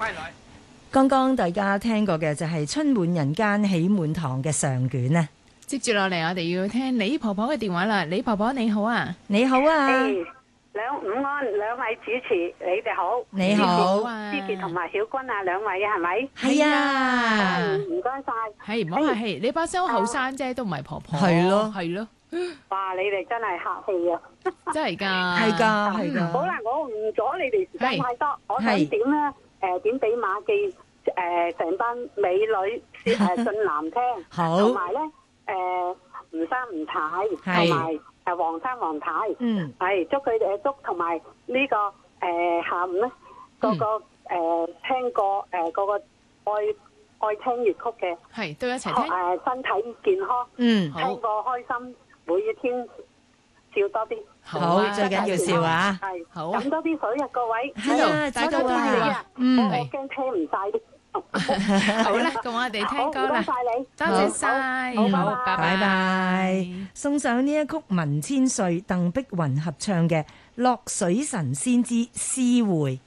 剛剛大家聽過嘅就係春滿人間喜滿堂嘅上卷啊。 接住落嚟，我哋要聽李婆婆嘅電話啦。李婆婆你好啊， 你好啊， 午安，兩位主持，你哋好。 你好啊， 思杰同埋小君啊，兩位係咪？ 係啊， 唔該晒。 係唔好客氣，你把聲後生啫，都唔係婆婆。 係咯， 係咯。 哇，你哋真係客氣啊！ 真係㗎， 係㗎，係㗎。 好啦，我唔阻你哋時間太多，我想點咧？點俾馬記成班美女進男聽， 好， 同埋咧吳生吳太，同埋黃生黃太，係祝佢哋同埋呢個下午咧個聽過個愛聽粵曲嘅， 係都一齊聽。 身體健康，聽過開心，每天笑多啲。 好，最緊要笑啊！ 係， 好， 飲多啲水啊，各位。 係啊，大家都係啊。 我驚聽唔晒啲。 好啦，咁我哋聽歌啦。 多謝你， 多謝晒，好，拜拜。 送上呢一曲文千歲、鄧碧雲合唱嘅《落水神仙之詩會》。